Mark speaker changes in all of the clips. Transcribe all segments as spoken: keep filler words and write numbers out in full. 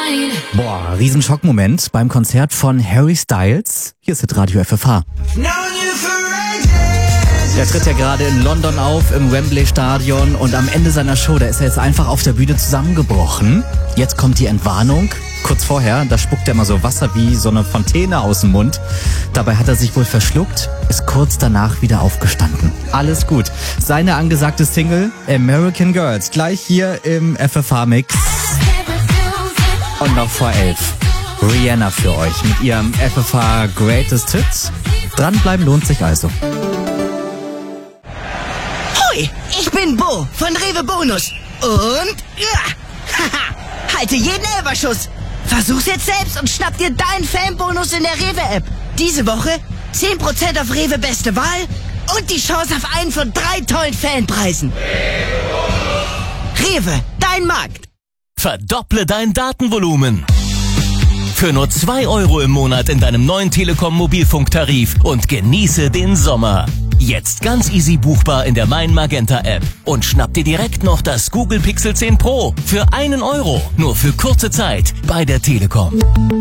Speaker 1: Boah, Riesenschockmoment beim Konzert von Harry Styles. Hier ist das Radio F F H. Der tritt ja gerade in London auf, im Wembley Stadion, und am Ende seiner Show, da ist er jetzt einfach auf der Bühne zusammengebrochen. Jetzt kommt die Entwarnung. Kurz vorher, da spuckt er immer so Wasser wie so eine Fontäne aus dem Mund. Dabei hat er sich wohl verschluckt, ist kurz danach wieder aufgestanden. Alles gut. Seine angesagte Single American Girls, gleich hier im F F H-Mix. Und noch vor elf. Rihanna für euch mit ihrem F F H Greatest Hits. Dranbleiben lohnt sich also.
Speaker 2: Hoi, ich bin Bo von Rewe Bonus. Und ja, haha, halte jeden Elberschuss. Versuch's jetzt selbst und schnapp dir deinen Fanbonus in der Rewe-App. Diese Woche zehn Prozent auf Rewe Beste Wahl und die Chance auf einen von drei tollen Fanpreisen. Rewe, dein Markt.
Speaker 3: Verdopple dein Datenvolumen. Für nur zwei Euro im Monat in deinem neuen Telekom-Mobilfunktarif und genieße den Sommer. Jetzt ganz easy buchbar in der Mein Magenta App. Und schnapp dir direkt noch das Google Pixel zehn Pro für einen Euro. Nur für kurze Zeit bei der Telekom.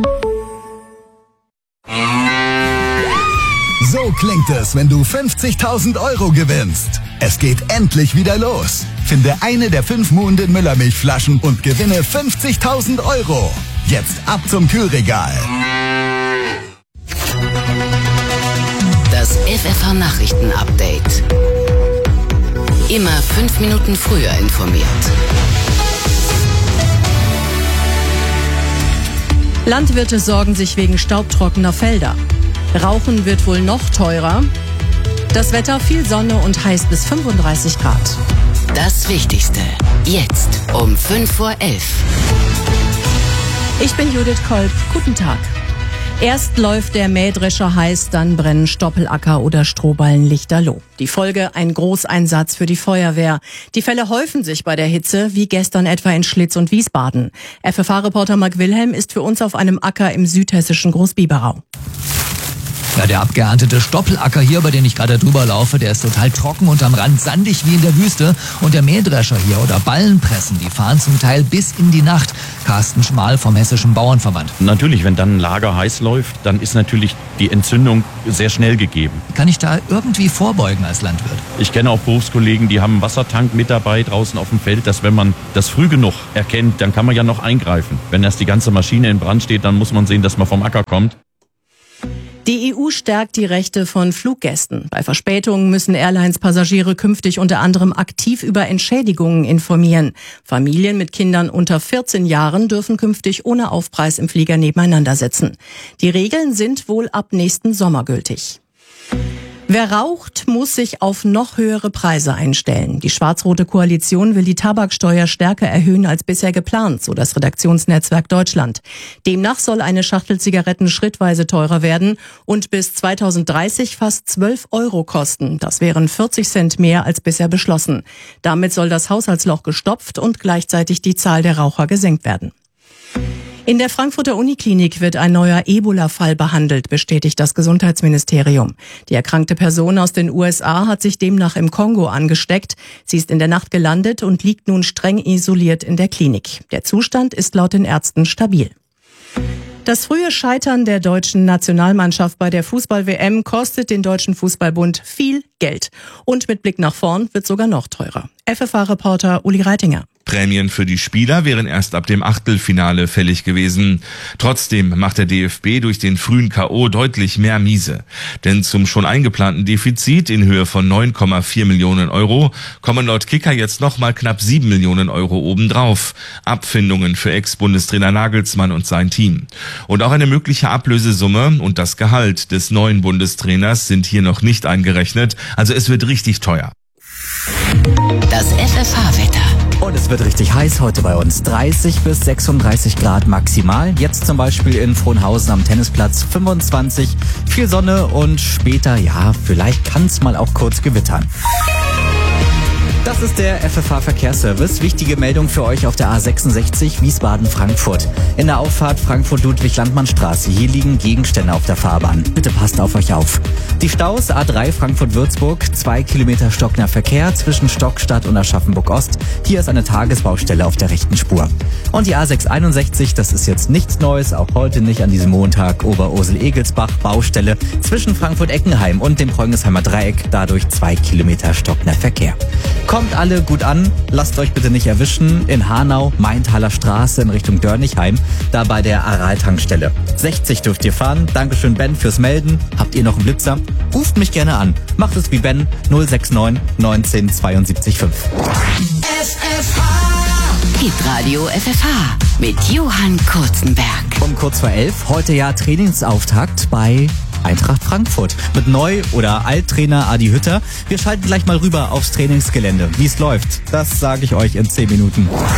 Speaker 4: So klingt es, wenn du fünfzigtausend Euro gewinnst. Es geht endlich wieder los. Finde eine der fünf Muhnden Müllermilchflaschen und gewinne fünfzigtausend Euro. Jetzt ab zum Kühlregal.
Speaker 5: Das F F H-Nachrichten-Update. Immer fünf Minuten früher informiert.
Speaker 6: Landwirte sorgen sich wegen staubtrockener Felder. Rauchen wird wohl noch teurer. Das Wetter, viel Sonne und heiß bis fünfunddreißig Grad.
Speaker 5: Das Wichtigste, jetzt um fünf vor elf.
Speaker 6: Ich bin Judith Kolb. Guten Tag. Erst läuft der Mähdrescher heiß, dann brennen Stoppelacker oder Strohballen lichterloh. Die Folge, ein Großeinsatz für die Feuerwehr. Die Fälle häufen sich bei der Hitze, wie gestern etwa in Schlitz und Wiesbaden. F F H-Reporter Marc Wilhelm ist für uns auf einem Acker im südhessischen Großbiberau.
Speaker 7: Ja, der abgeerntete Stoppelacker hier, bei dem ich gerade drüber laufe, der ist total trocken und am Rand sandig wie in der Wüste. Und der Mähdrescher hier oder Ballenpressen, die fahren zum Teil bis in die Nacht. Carsten Schmal vom Hessischen Bauernverband.
Speaker 8: Natürlich, wenn dann ein Lager heiß läuft, dann ist natürlich die Entzündung sehr schnell gegeben.
Speaker 7: Kann ich da irgendwie vorbeugen als Landwirt?
Speaker 8: Ich kenne auch Berufskollegen, die haben einen Wassertank mit dabei draußen auf dem Feld, dass wenn man das früh genug erkennt, dann kann man ja noch eingreifen. Wenn erst die ganze Maschine in Brand steht, dann muss man sehen, dass man vom Acker kommt.
Speaker 6: Die E U stärkt die Rechte von Fluggästen. Bei Verspätungen müssen Airlines-Passagiere künftig unter anderem aktiv über Entschädigungen informieren. Familien mit Kindern unter vierzehn Jahren dürfen künftig ohne Aufpreis im Flieger nebeneinander sitzen. Die Regeln sind wohl ab nächsten Sommer gültig. Wer raucht, muss sich auf noch höhere Preise einstellen. Die schwarz-rote Koalition will die Tabaksteuer stärker erhöhen als bisher geplant, so das Redaktionsnetzwerk Deutschland. Demnach soll eine Schachtel Zigaretten schrittweise teurer werden und bis zweitausenddreißig fast zwölf Euro kosten. Das wären vierzig Cent mehr als bisher beschlossen. Damit soll das Haushaltsloch gestopft und gleichzeitig die Zahl der Raucher gesenkt werden. In der Frankfurter Uniklinik wird ein neuer Ebola-Fall behandelt, bestätigt das Gesundheitsministerium. Die erkrankte Person aus den U S A hat sich demnach im Kongo angesteckt. Sie ist in der Nacht gelandet und liegt nun streng isoliert in der Klinik. Der Zustand ist laut den Ärzten stabil. Das frühe Scheitern der deutschen Nationalmannschaft bei der Fußball-W M kostet den Deutschen Fußballbund viel Geld. Und mit Blick nach vorn wird sogar noch teurer. F F H-Reporter Uli Reitinger.
Speaker 9: Prämien für die Spieler wären erst ab dem Achtelfinale fällig gewesen. Trotzdem macht der D F B durch den frühen K O deutlich mehr miese. Denn zum schon eingeplanten Defizit in Höhe von neun Komma vier Millionen Euro kommen laut Kicker jetzt nochmal knapp sieben Millionen Euro obendrauf. Abfindungen für Ex-Bundestrainer Nagelsmann und sein Team. Und auch eine mögliche Ablösesumme und das Gehalt des neuen Bundestrainers sind hier noch nicht eingerechnet. Also es wird richtig teuer.
Speaker 5: Das F F H-Wetter.
Speaker 1: Und es wird richtig heiß heute bei uns. dreißig bis sechsunddreißig Grad maximal. Jetzt zum Beispiel in Frohnhausen am Tennisplatz fünfundzwanzig. Viel Sonne und später, ja, vielleicht kann es mal auch kurz gewittern. Das ist der F F H-Verkehrsservice. Wichtige Meldung für euch auf der A sechsundsechzig Wiesbaden-Frankfurt. In der Auffahrt Frankfurt-Ludwig-Landmann-Straße. Hier liegen Gegenstände auf der Fahrbahn. Bitte passt auf euch auf. Die Staus A drei Frankfurt-Würzburg. Zwei Kilometer stockender Verkehr zwischen Stockstadt und Aschaffenburg-Ost. Hier ist eine Tagesbaustelle auf der rechten Spur. Und die A sechshunderteinundsechzig, das ist jetzt nichts Neues, auch heute nicht an diesem Montag. Oberursel-Egelsbach, Baustelle zwischen Frankfurt-Eckenheim und dem Preungesheimer Dreieck. Dadurch zwei Kilometer stockender Verkehr. Kommt alle gut an, lasst euch bitte nicht erwischen. In Hanau, Maintaler Straße in Richtung Dörnigheim, da bei der Aral-Tankstelle. sechzig dürft ihr fahren. Dankeschön Ben fürs Melden. Habt ihr noch einen Blitzer? Ruft mich gerne an. Macht es wie Ben null sechs neun neunzehn zweiundsiebzig fünf.
Speaker 2: F F H.
Speaker 5: Hitradio F F H mit Johann Kurzenberg.
Speaker 1: Um kurz vor elf, heute ja Trainingsauftakt bei Eintracht Frankfurt mit Neu- oder Alttrainer Adi Hütter. Wir schalten gleich mal rüber aufs Trainingsgelände. Wie es läuft, das sage ich euch in zehn Minuten.